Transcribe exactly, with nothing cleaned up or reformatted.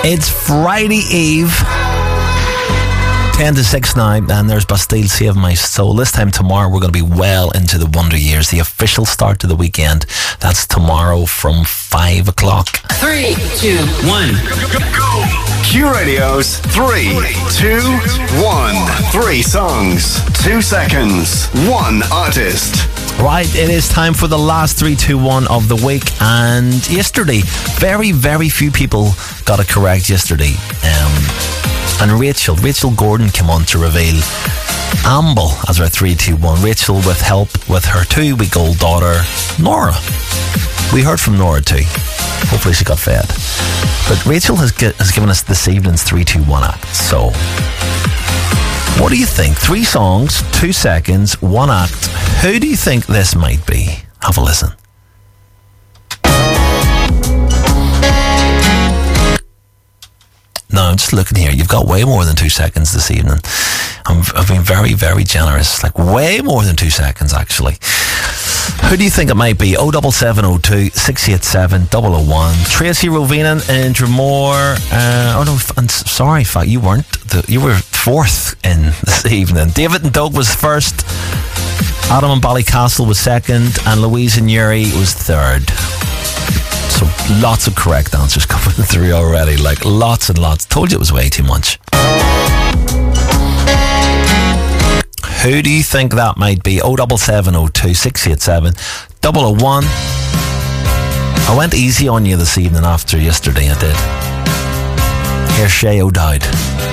It's Friday Eve, ten to six now, and there's Bastille Save My Soul. This time tomorrow we're going to be well into the Wonder Years, the official start to the weekend. That's tomorrow from five o'clock. Three, two, one. Go! Q Radio's three, two, one. Three songs, two seconds, one artist. Right, it is time for the last three, two, one of the week. And yesterday, very, very few people got it correct yesterday. Um, and Rachel, Rachel Gordon came on to reveal Amble as our three, two, one. Rachel with help with her two-week-old daughter, Nora. We heard from Nora too. Hopefully she got fed. But Rachel has, gi- has given us this evening's three, two, one act. So, what do you think? Three songs, two seconds, one act. Who do you think this might be? Have a listen. No, I'm just looking here. You've got way more than two seconds this evening. I'm, I've been very, very generous. Like, way more than two seconds, actually. Who do you think it might be? oh seven seven oh two, six eight seven, double oh one. Tracy Rovinen and Drumore. Uh, oh, no, I'm sorry, in fact, you weren't. The, you were fourth in this evening. David and Doug was first. Adam and Ballycastle was second. And Louise and Yuri was third. So lots of correct answers coming through already. Like, lots and lots. Told you it was way too much. Who do you think that might be? oh seven seven oh two, six eight seven, double oh one. I went easy on you this evening after yesterday, I did. Here's Shay O'Dowd.